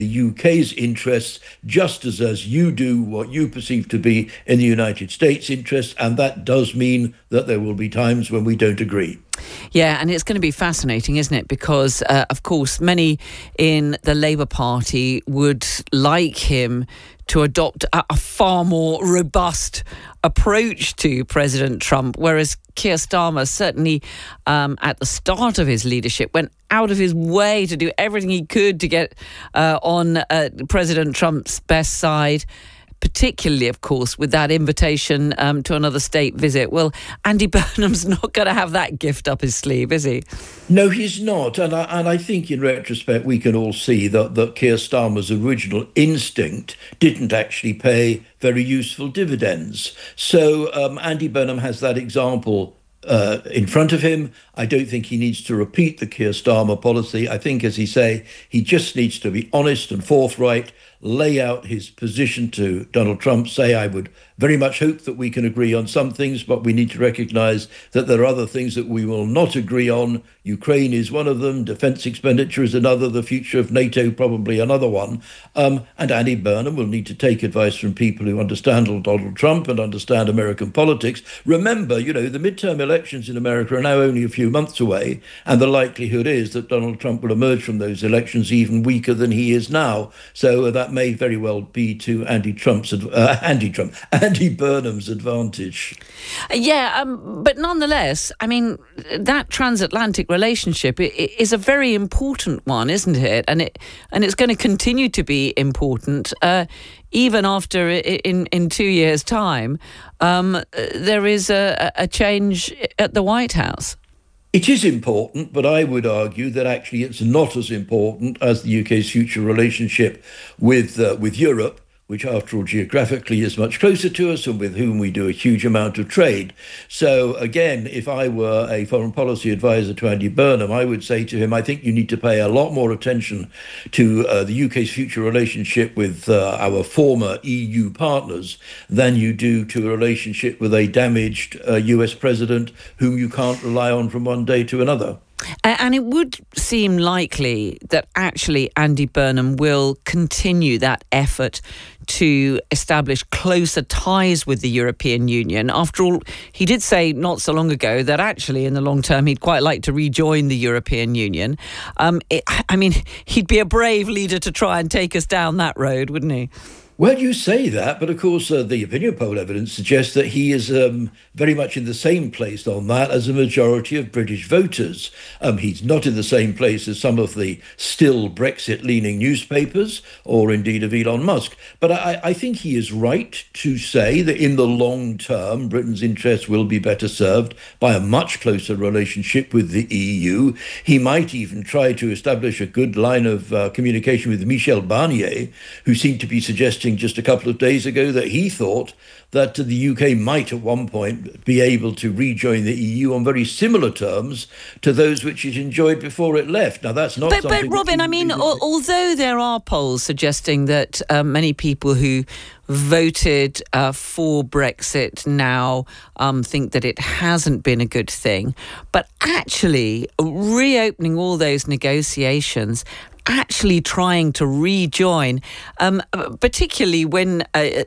the UK's interests just as you do what you perceive to be in the United States' interests. And that does mean that there will be times when we don't agree. Yeah, and it's going to be fascinating, isn't it? Because, of course, many in the Labour Party would like him to adopt a far more robust approach to President Trump, whereas Keir Starmer certainly at the start of his leadership went out of his way to do everything he could to get on President Trump's best side, particularly, of course, with that invitation to another state visit. Well, Andy Burnham's not going to have that gift up his sleeve, is he? No, he's not. And I think in retrospect, we can all see that Keir Starmer's original instinct didn't actually pay very useful dividends. So Andy Burnham has that example in front of him. I don't think he needs to repeat the Keir Starmer policy. I think, as he say, he just needs to be honest and forthright, lay out his position to Donald Trump, say, I would very much hope that we can agree on some things, but we need to recognize that there are other things that we will not agree on. Ukraine is one of them, defense expenditure is another, the future of NATO probably another one. And Andy Burnham will need to take advice from people who understand Donald Trump and understand American politics. Remember, the midterm elections in America are now only a few months away, and the likelihood is that Donald Trump will emerge from those elections even weaker than he is now. So that may very well be to Andy Burnham's advantage. Yeah, but nonetheless, I mean, that transatlantic relationship is a very important one, isn't it? And it's going to continue to be important even after in 2 years' time there is a change at the White House. It is important, but I would argue that actually it's not as important as the UK's future relationship with Europe, which after all geographically is much closer to us and with whom we do a huge amount of trade. So again, if I were a foreign policy advisor to Andy Burnham, I would say to him, I think you need to pay a lot more attention to the UK's future relationship with our former EU partners than you do to a relationship with a damaged US president whom you can't rely on from one day to another. And it would seem likely that actually Andy Burnham will continue that effort to establish closer ties with the European Union. After all, he did say not so long ago that actually in the long term he'd quite like to rejoin the European Union. He'd be a brave leader to try and take us down that road, wouldn't he? Well, you say that, but of course the opinion poll evidence suggests that he is very much in the same place on that as a majority of British voters. He's not in the same place as some of the still Brexit-leaning newspapers or indeed of Elon Musk. But I think he is right to say that in the long term, Britain's interests will be better served by a much closer relationship with the EU. He might even try to establish a good line of communication with Michel Barnier, who seemed to be suggesting just a couple of days ago that he thought that the UK might at one point be able to rejoin the EU on very similar terms to those which it enjoyed before it left. Now, that's not something... But Robin, I mean, although there are polls suggesting that many people who voted for Brexit now think that it hasn't been a good thing, but actually reopening all those negotiations, actually trying to rejoin, particularly when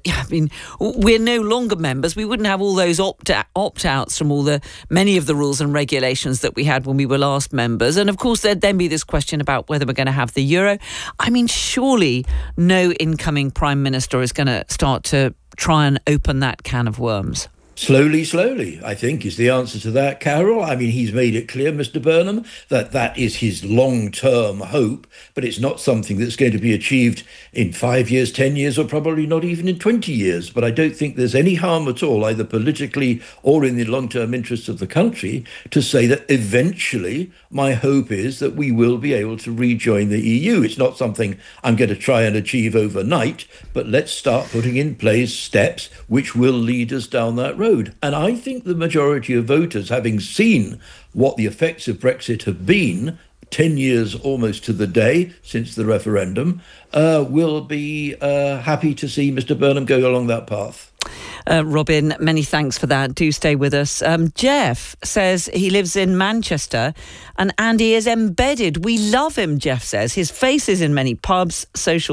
we're no longer members. We wouldn't have all those opt-outs from many of the rules and regulations that we had when we were last members. And of course, there'd then be this question about whether we're going to have the euro. I mean, surely no incoming Prime Minister is going to start to try and open that can of worms. Slowly, I think, is the answer to that, Carol. I mean, he's made it clear, Mr. Burnham, that is his long-term hope, but it's not something that's going to be achieved in 5 years, 10 years, or probably not even in 20 years. But I don't think there's any harm at all, either politically or in the long-term interests of the country, to say that eventually my hope is that we will be able to rejoin the EU. It's not something I'm going to try and achieve overnight, but let's start putting in place steps which will lead us down that road. And I think the majority of voters, having seen what the effects of Brexit have been, 10 years almost to the day since the referendum, will be happy to see Mr. Burnham go along that path. Robin, many thanks for that. Do stay with us. Jeff says he lives in Manchester and Andy is embedded. We love him, Jeff says. His face is in many pubs, social